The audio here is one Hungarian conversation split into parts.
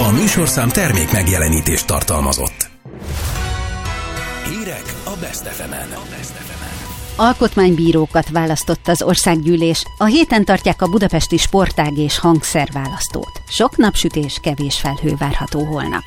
A műsorszám termék megjelenítést tartalmazott. Hírek a Best FM-en. Alkotmánybírókat választott az országgyűlés. A héten tartják a budapesti sportág és hangszerválasztót. Sok napsütés, kevés felhő várható holnap.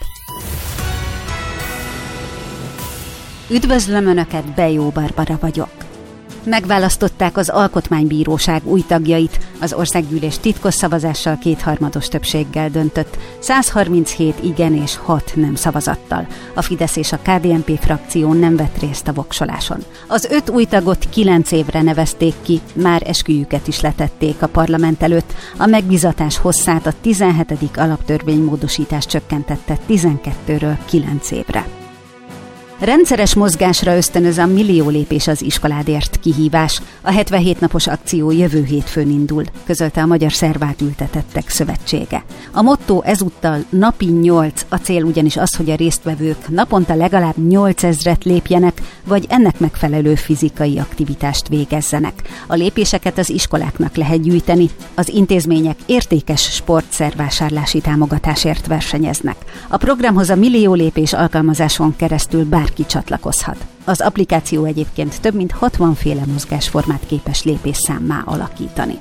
Üdvözlöm Önöket, Bejó Barbara vagyok. Megválasztották az Alkotmánybíróság új tagjait. Az országgyűlés titkos szavazással 2/3 többséggel döntött, 137 igen és 6 nem szavazattal. A Fidesz és a KDNP frakció nem vett részt a voksoláson. Az 5 új tagot 9 évre nevezték ki, már esküjüket is letették a parlament előtt. A megbízatás hosszát a 17. alaptörvénymódosítás csökkentette 12-ről 9 évre. Rendszeres mozgásra ösztönöz a Millió lépés az iskoládért kihívás. A 77 napos akció jövő hétfőn indul, közölte a Magyar Szervátültetettek Szövetsége. A motto ezúttal napi 8, a cél ugyanis az, hogy a résztvevők naponta legalább 8000-et lépjenek, vagy ennek megfelelő fizikai aktivitást végezzenek. A lépéseket az iskoláknak lehet gyűjteni, az intézmények értékes sportszervásárlási támogatásért versenyeznek. A programhoz a Millió lépés alkalmazáson keresztül bárki csatlakozhat. Az applikáció egyébként több mint 60 féle mozgásformát képes lépésszámmá alakítani.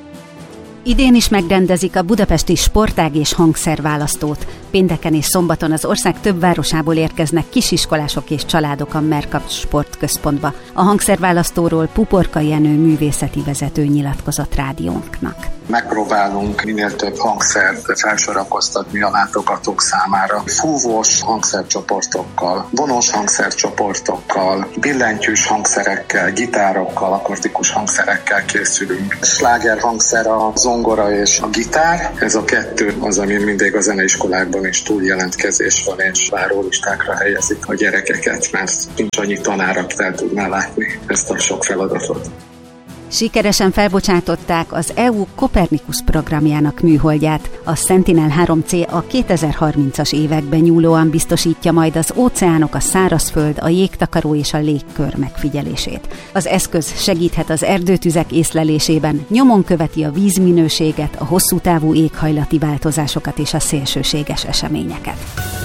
Idén is megrendezik a budapesti sportág és hangszerválasztót. Pénteken és szombaton az ország több városából érkeznek kisiskolások és családok a Mercapt Sportközpontba. A hangszerválasztóról Puporka Jenő művészeti vezető nyilatkozott rádiónknak. Megpróbálunk minél több hangszert felsorakoztatni a látogatók számára. Fúvós hangszercsoportokkal, vonós hangszercsoportokkal, billentyűs hangszerekkel, gitárokkal, akusztikus hangszerekkel készülünk. Sláger hangszer a zongora és a gitár. Ez a kettő az, ami mindig a zeneiskolákban is túljelentkezés van, és várólistákra helyezik a gyerekeket, mert nincs annyi tanár, aki el tudná látni ezt a sok feladatot. Sikeresen felbocsátották az EU Copernicus programjának műholdját. A Sentinel-3C a 2030-as években nyúlóan biztosítja majd az óceánok, a szárazföld, a jégtakaró és a légkör megfigyelését. Az eszköz segíthet az erdőtüzek észlelésében, nyomon követi a vízminőséget, a hosszú távú éghajlati változásokat és a szélsőséges eseményeket.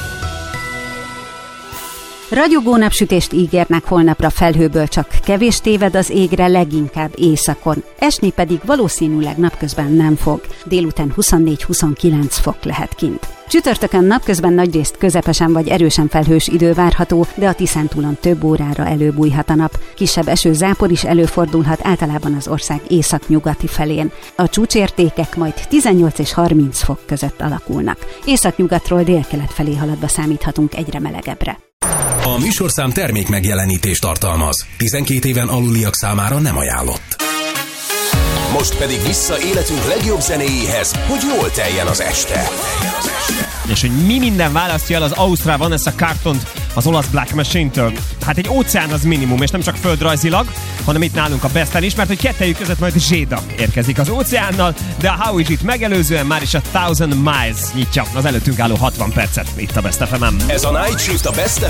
Ragyogó napsütést ígérnek holnapra, felhőből csak kevés téved az égre, leginkább északon. Esni pedig valószínűleg napközben nem fog. Délután 24-29 fok lehet kint. Csütörtökön napközben nagyrészt közepesen vagy erősen felhős idő várható, de a Tiszántúlon több órára előbújhat a nap. Kisebb esőzápor is előfordulhat általában az ország északnyugati felén. A csúcsértékek majd 18 és 30 fok között alakulnak. Északnyugatról délkelet felé haladva számíthatunk egyre melegebbre. A műsorszám termék megjelenítést tartalmaz. 12 éven aluliak számára nem ajánlott. Most pedig vissza életünk legjobb zenéjéhez, hogy jól teljen az este. És hogy mi minden választja el az ausztrál Vanessa Carltont az olasz Black Machine-től. Hát egy óceán az minimum, és nem csak földrajzilag, hanem itt nálunk a Besten is, mert hogy kettejük között majd Zséda érkezik az óceánnal, de a How Is It megelőzően már is a 1000 Miles nyitja az előttünk álló 60 percet itt a Best FM-en. Ez a Night Shift a Best